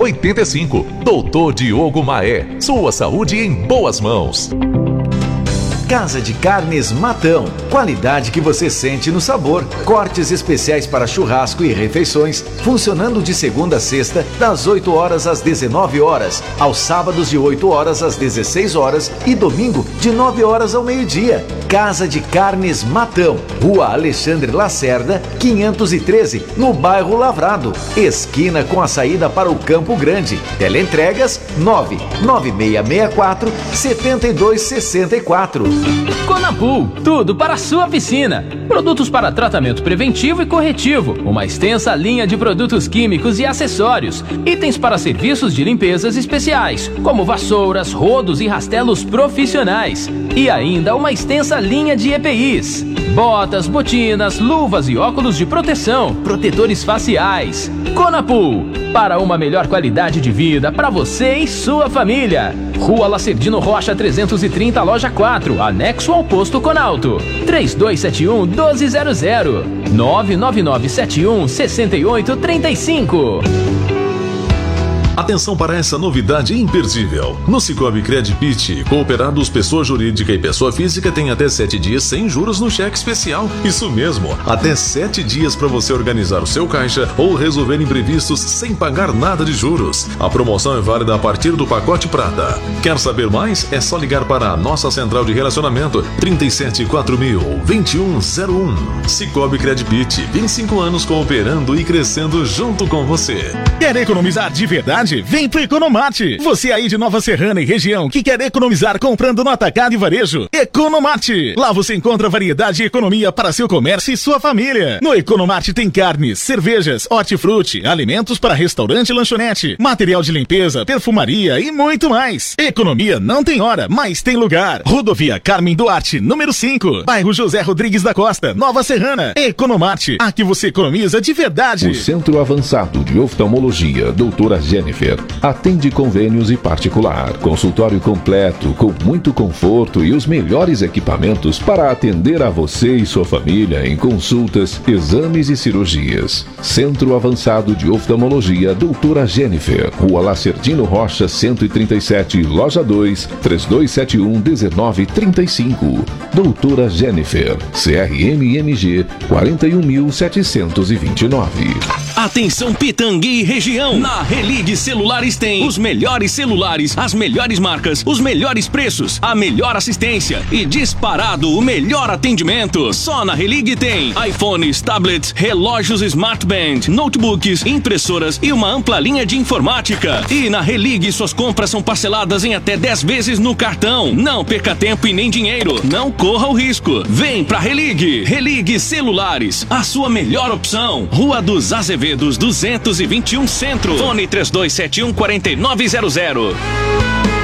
85. Doutor Diogo Maé, sua saúde em boas mãos. Casa de Carnes Matão, qualidade que você sente no sabor. Cortes especiais para churrasco e refeições, funcionando de segunda a sexta, das 8 horas às 19 horas, aos sábados de 8 horas às 16 horas e domingo de 9 horas ao meio-dia. Casa de Carnes Matão, Rua Alexandre Lacerda, 513, no bairro Lavrado, esquina com a saída para o Campo Grande. Teleentregas 99664 7264. Conapool, tudo para a sua piscina. Produtos para tratamento preventivo e corretivo, uma extensa linha de produtos químicos e acessórios, itens para serviços de limpezas especiais, como vassouras, rodos e rastelos profissionais, e ainda uma extensa linha de EPIs, botas, botinas, luvas e óculos de proteção, protetores faciais. Conapool, para uma melhor qualidade de vida para você e sua família. Rua Lacerdino Rocha 330, loja 4, anexo ao posto Conalto. 3271-1200. 99971-6835. Atenção para essa novidade imperdível. No Cicobi Credpit, cooperados pessoa jurídica e pessoa física tem até 7 dias sem juros no cheque especial. Isso mesmo, até 7 dias para você organizar o seu caixa ou resolver imprevistos sem pagar nada de juros. A promoção é válida a partir do pacote prata. Quer saber mais? É só ligar para a nossa central de relacionamento 374000-2101. Cicobi Credpit, 25 anos cooperando e crescendo junto com você. Quer economizar de verdade? Vem pro Economate. Você aí de Nova Serrana e região que quer economizar comprando no atacado e varejo, Economate. Lá você encontra variedade e economia para seu comércio e sua família. No Economate tem carnes, cervejas, hortifruti, alimentos para restaurante e lanchonete, material de limpeza, perfumaria e muito mais. Economia não tem hora, mas tem lugar. Rodovia Carmen Duarte, número 5, bairro José Rodrigues da Costa, Nova Serrana. Economate, aqui você economiza de verdade. O Centro Avançado de Oftalmologia, doutora Jennifer, atende convênios e particular. Consultório completo, com muito conforto e os melhores equipamentos para atender a você e sua família em consultas, exames e cirurgias. Centro Avançado de Oftalmologia, doutora Jennifer, Rua Lacerdino Rocha 137, loja 2, 3271-1935. Doutora Jennifer, CRMMG 41729. Atenção Pitangui e região, na Relig Celulares tem os melhores celulares, as melhores marcas, os melhores preços, a melhor assistência e disparado o melhor atendimento. Só na Relig tem iPhones, tablets, relógios Smart Band, notebooks, impressoras e uma ampla linha de informática. E na Relig suas compras são parceladas em até 10 vezes no cartão. Não perca tempo e nem dinheiro, não corra o risco. Vem pra Relig. Relig Celulares, a sua melhor opção. Rua dos Azevedos 221 Centro. Fone 3271-4900.